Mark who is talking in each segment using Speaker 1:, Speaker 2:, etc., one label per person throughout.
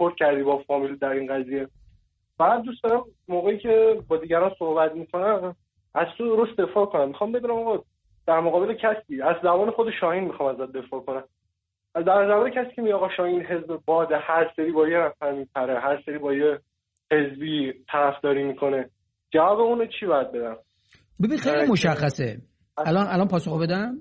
Speaker 1: برخورد کردی با فامیل در این قضیه. بعد دوست دارم موقعی که با دیگران صحبت میکنم از تو درست دفاع کنم. میخوام بدونم آقا در مقابل کسی از زبان خود شاهین میخوام ازت دفاع کنم، در زبان کسی که میگه آقا شاهین حزب باد، هر سری با یه نفر میپره، هر سری با یه حزبی طرفداری میکنه، جواب اون چی باید بدم؟
Speaker 2: ببین خیلی مشخصه. الان پاسخ بدم.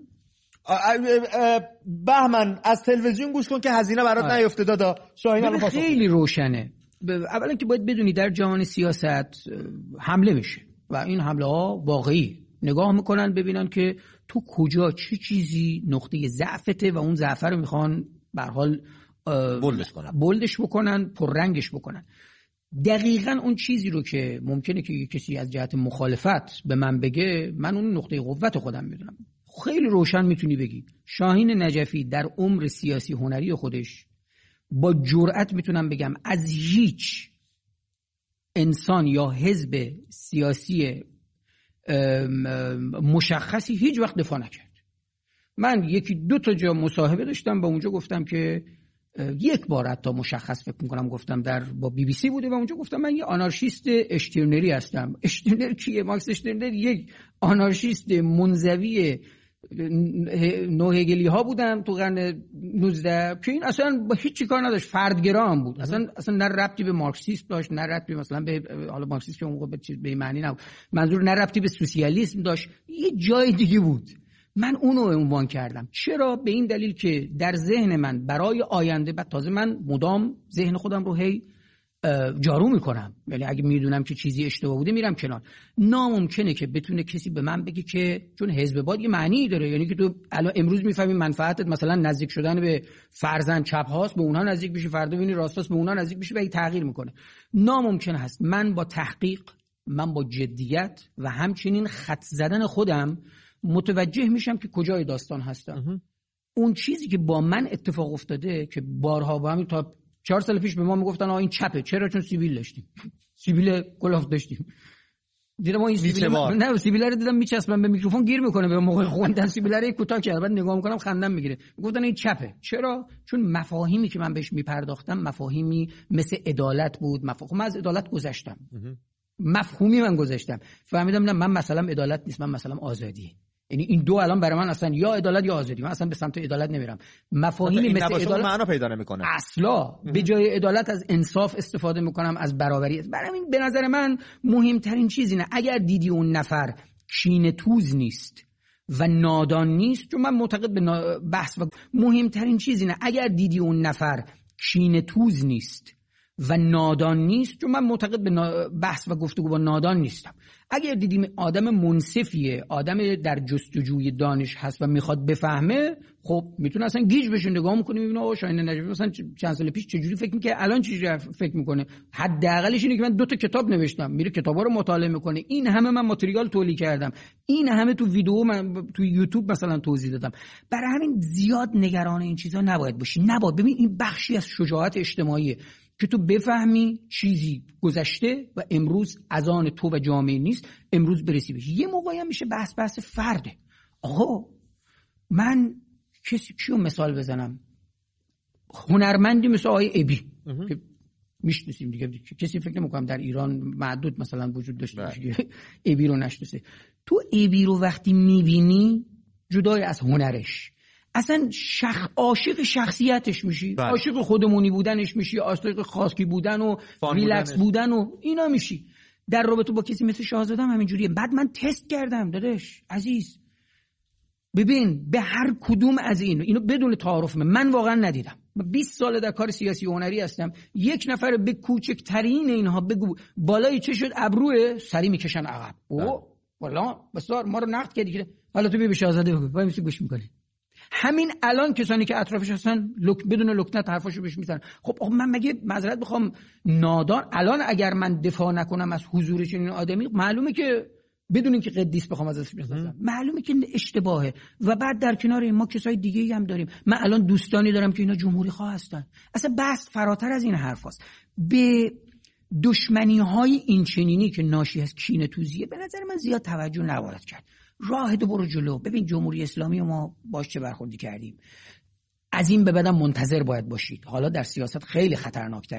Speaker 3: بهمن از تلویزیون گوش کن که هزینه برات نیفته دادا. شاهین الان پاسخ
Speaker 2: خیلی روشنه. اولا که باید بدونی در جهان سیاست حمله میشه و این حمله ها واقعی نگاه میکنن ببینن که تو کجا چه چیزی نقطه ضعفته و اون ضعف رو میخوان به هر حال بولدش بکنن، پررنگش بکنن. دقیقاً اون چیزی رو که ممکنه که کسی از جهت مخالفت به من بگه، من اون نقطه قوت خودم میدونم. خیلی روشن میتونی بگی شاهین نجفی در عمر سیاسی هنری خودش با جرأت میتونم بگم از هیچ انسان یا حزب سیاسی مشخصی هیچ وقت دفاع نکرد. من یکی دو تا جا مصاحبه داشتم با اونجا گفتم که یک بار حتی مشخص فکر میکنم گفتم با BBC بوده و اونجا گفتم من یه آنارشیست اشترنری هستم. اشترنر کیه؟ ماکس اشترنر یک آنارشیست منزوی نوهگلی ها بودن تو قرن 19 که این اصلا با هیچ کار نداشت، فردگرا هم بود. اصلا نه ربطی به مارکسیسم داشت، نه ربطی مثلا به حالا مارکسیسم که اون موقع به معنی نبود، منظور نه ربطی به سوسیالیسم داشت، یه جای دیگه بود. من اونو عنوان کردم. چرا؟ به این دلیل که در ذهن من برای آینده، بعد تازه من مدام ذهن خودم رو هی جارو میکنم، یعنی اگه میدونم که چیزی اشتباه بوده میرم کنار. ناممکنه که بتونه کسی به من بگه که چون حزب باد یه معنی داره، یعنی که تو الان امروز میفهمی منفعتت مثلا نزدیک شدن به فرزند چپ هاست، به اونها نزدیک بشی، فردا ببینی راستاست به اونها نزدیک بشی و این تغییر میکنه. ناممکن هست. من با تحقیق، من با جدیت و همچنین خط زدن خودم متوجه میشم که کجای داستان هستم. اون چیزی که با من اتفاق افتاده که بارها با همین تا 4 سال پیش به ما میگفتن این چپه. چرا؟ چون سیبیل داشتیم، سیبیل کلافت داشتیم. دیدم این سیبیل رو دیدم میچسبن به میکروفون گیر میکنه، به موقع خوندن سیبیل رو کوتاه کردم، بعد نگاه میکنم خندم میگیره. میگفتن این چپه. چرا؟ چون مفاهیمی که من بهش میپرداختم مفاهیمی مثل عدالت بود. من از عدالت گذشتم، مفهومی من گذاشتم، فهمیدم نه، من مثلا عدالت نیست، من مثلا آزادی. یعنی این دو الان برای من اصلا یا عدالت یا آزادی. من اصلا به سمت عدالت نمیرم. مفاهیمی مثل عدالت معنا
Speaker 3: پیدا نمیکنه
Speaker 2: اصلا. به جای عدالت از انصاف استفاده میکنم، از برابری. برای این به نظر من مهمترین چیز اینه اگر دیدی اون نفر کینه توز نیست و نادان نیست، چون من معتقد به بحث و مهمترین چیز اینه اگر دیدی اون نفر کینه توز نیست و نادان نیست، چون من معتقد به بحث و گفتگو با نادان نیستم. اگر دیدیم آدم منصفیه، آدم در جستجوی دانش هست و میخواد بفهمه، خب میتونه اصلا گیج بشه، نگاه میکنه میبینه آقا شاهین نجفی مثلا چند سال پیش چجوری فکر میکنه، الان چجوری فکر میکنه. حداقلش اینه که من 2 تا کتاب نوشتم، میره کتابا رو مطالعه میکنه. این همه من متریال تولید کردم، این همه تو ویدیو من تو یوتیوب مثلا توضیح دادم. برای همین زیاد نگران این چیزا نباید باشی. نباید. ببین این بخشی از شجاعت اجتماعیه که تو بفهمی چیزی گذشته و امروز از آن تو و جامعه نیست، امروز برسی بهش. یه موقعی هم میشه بحث فرده. آقا من کیو مثال بزنم؟ هنرمندی مثل آقای ابی که میشناسیم دیگه، کسی فکر نمی‌کنم در ایران معدود مثلا وجود داشته باشه که ابی رو نشناسه. تو ابی رو وقتی میبینی جدای از هنرش، اصلا عاشق شخصیتش میشی، عاشق خودمونی بودنش میشی، عاشق خاصی بودن و ریلکس بودن و اینا میشی. در رابطه با کسی مثل شاهزاده هم همینجوریه. بعد من تست کردم داداش عزیز، ببین به هر کدوم از اینو بدون تعارف من واقعا ندیدم. من 20 سال در کار سیاسی و هنری هستم، یک نفر به کوچکترین اینها بگو بالای چه شد ابروه سری میکشن عقب. او والا بسیار ما رو نقد کردی، حالا تو به شاهزاده بگو، وای میسی گوش میکنی. همین الان کسانی که اطرافش هستن بدون لکنت حرفاشو بهش میزنن. خب من مگه معذرت بخوام نادان الان اگر من دفاع نکنم از حضور چنین آدمی، معلومه که بدون اینکه قدیس بخوام ازش بخوام، معلومه که اشتباهه. و بعد در کنار ما کسای دیگه‌ای هم داریم. من الان دوستانی دارم که اینا جمهوری خواه هستن. اصلا بحث فراتر از این حرفاست. به دشمنی‌های این چنینی که ناشی از کینه توزیه به نظر من زیاد توجه نباید کرد. راه دو برو جلو. ببین جمهوری اسلامی و ما باش چه برخوردی کردیم، از این به بعدم منتظر باید باشید. حالا در سیاست خیلی خطرناک‌تر